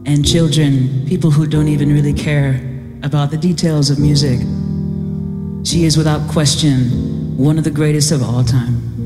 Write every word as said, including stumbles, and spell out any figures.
and children, people who don't even really care about the details of music. She is without question one of the greatest of all time.